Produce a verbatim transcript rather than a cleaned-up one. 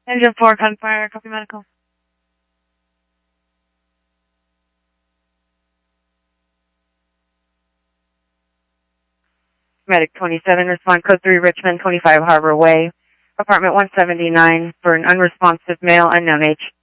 Engine four, gunfire, copy medical. Medic twenty-seven, respond code three, Richmond, twenty-five Harbor Way, apartment one seventy-nine, for an unresponsive male, unknown age.